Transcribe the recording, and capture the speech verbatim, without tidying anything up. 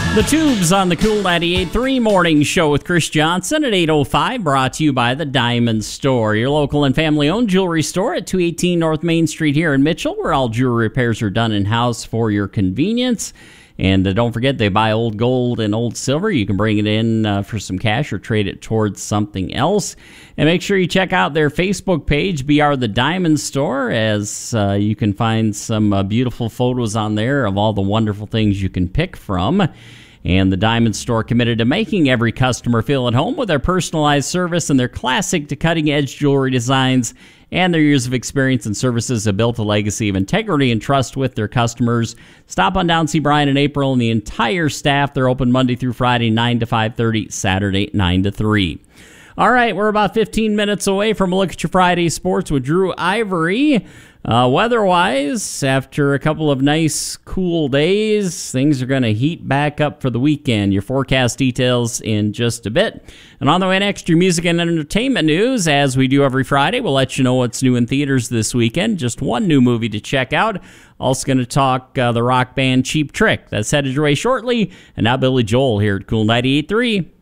The Tubes on the Cool ninety-eight point three Morning Show with Chris Johnson at eight oh five, brought to you by the Diamond Store, your local and family-owned jewelry store at two eighteen North Main Street here in Mitchell, where all jewelry repairs are done in-house for your convenience. And uh, don't forget, they buy old gold and old silver. You can bring it in uh, for some cash or trade it towards something else. And make sure you check out their Facebook page, B R The Diamond Store, as uh, you can find some uh, beautiful photos on there of all the wonderful things you can pick from. And the Diamond Store committed to making every customer feel at home with their personalized service and their classic to cutting-edge jewelry designs. And their years of experience and services have built a legacy of integrity and trust with their customers. Stop on down, see Brian and April and the entire staff. They're open Monday through Friday, nine to five thirty, Saturday, nine to three. All right, we're about fifteen minutes away from a look at your Friday sports with Drew Ivory. Uh, weather-wise, after a couple of nice, cool days, things are going to heat back up for the weekend. Your forecast details in just a bit. And on the way next, your music and entertainment news. As we do every Friday, we'll let you know what's new in theaters this weekend. Just one new movie to check out. Also going to talk uh, the rock band Cheap Trick. That's headed your way shortly. And now Billy Joel here at Cool ninety-eight point three.